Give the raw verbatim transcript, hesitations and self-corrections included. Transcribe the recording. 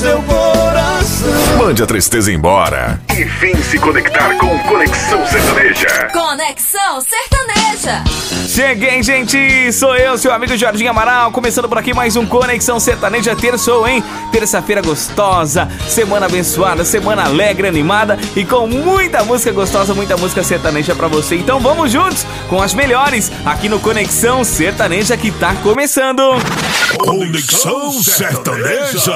seu coração. Mande a tristeza embora e vem se conectar com Conexão Sertaneja. Conexão Sertaneja. Cheguei, gente! Sou eu, seu amigo Jorginho Amaral, começando por aqui mais um Conexão Sertaneja terçou, hein? Terça-feira gostosa, semana abençoada, semana alegre, animada e com muita música gostosa, muita música sertaneja pra você. Então vamos juntos com as melhores aqui no Conexão Sertaneja que tá começando. Conexão Sertaneja.